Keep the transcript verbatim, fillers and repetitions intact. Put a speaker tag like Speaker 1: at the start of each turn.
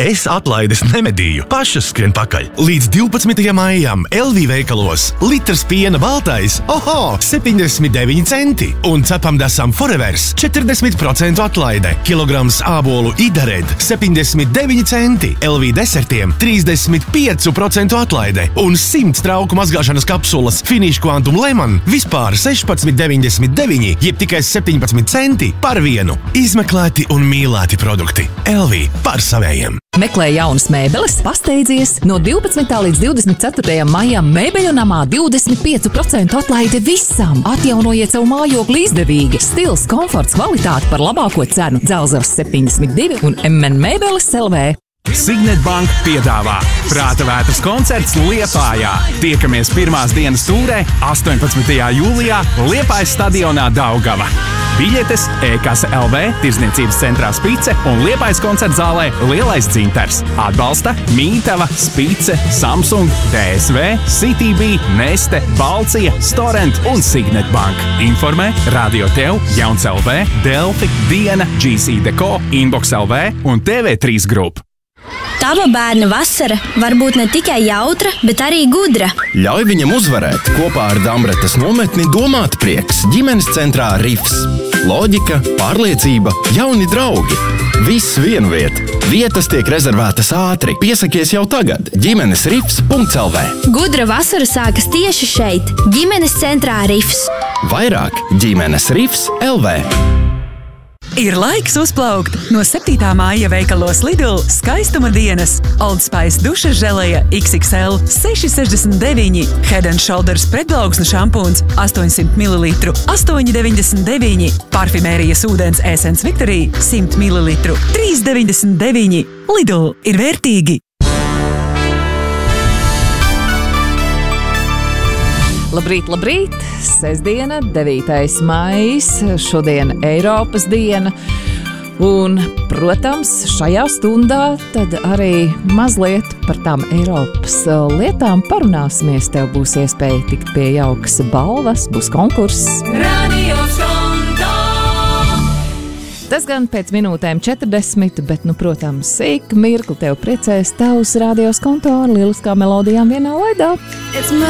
Speaker 1: Es atlaides nemedīju, pašas skrien pakaļ. Līdz divpadsmitajam maijam L V veikalos litrs piena baltais, oho, septiņdesmit deviņi centi. Un cepamdesam Forevers četrdesmit procentu atlaide. Kilograms ābolu Idared septiņdesmit deviņi centi. L V desertiem trīsdesmit pieci procenti atlaide. Un simt trauku mazgāšanas kapsulas Finish Quantum Lemon vispār sešpadsmit deviņdesmit deviņi, jeb tikai septiņpadsmit centi par vienu. Izmeklēti un mīlēti produkti. L V par savējiem.
Speaker 2: Meklē jaunas mēbeles, pasteidzies. No divpadsmitā līdz divdesmit ceturtajam maijam Mēbeļu namā divdesmit pieci procenti atlaide visam. Atjaunojiet savu mājokli izdevīgi. Stils, komforts, kvalitāte par labāko cenu. Dzelzavas septiņdesmit divi un M N Mēbeles L V.
Speaker 3: Signet Bank piedāvā Prāta vētras koncerts Liepājā. Tiekamies pirmās dienas tūrē astoņpadsmitajā jūlijā Liepājas stadionā Daugava. Biļetes e-kase L V, Tirdzniecības centrā Spice un Liepājas koncerta zālē Lielais dzintars. Atbalsta Mītava, Spice, Samsung, D S V, City B, Neste, Balcija, Storent un Signet Bank. Informē Radio Tev, Jauns L V, Delfi, Diena, G C Deco, Inbox L V un T V trīs Group.
Speaker 4: Tava bērna vasara var būt ne tikai jautra, bet arī gudra.
Speaker 5: Ļauj viņam uzvarēt. Kopā ar Damretes nometni domāt prieks. Ģimenes centrā Rifs. Loģika, pārliecība, jauni draugi. Viss vienviet. Vietas tiek rezervētas ātri. Piesakies jau tagad. ģimenes rifs punkts L V.
Speaker 4: Gudra vasara sākas tieši šeit. Ģimenes centrā Rifs.
Speaker 5: Vairāk ģimenes rifs punkts L V.
Speaker 6: Ir laiks uzplaukt! No septītā māja veikalos Lidl skaistuma dienas. Old Spice dušas želeja X X L seši sešdesmit deviņi, Head and Shoulders pretplauksnu šampūns astoņsimt mililitru astoņi deviņdesmit deviņi, parfimērijas ūdens Essence Victory simt mililitru trīs deviņdesmit deviņi. Lidl ir vērtīgi!
Speaker 2: Labrīt, labrīt! Sestdiena, devītais maijs, šodien Eiropas diena. Un, protams, šajā stundā tad arī mazliet par tām Eiropas lietām parunāsimies. Tev būs iespēja tikt pie jaukas balvas, būs konkurss. Tas gan pēc minūtēm četrdesmit, bet, nu, protams, sīk mirkli tev priecēs tavs radios konto ar lieliskām melodijām vienā laidā.
Speaker 7: It's my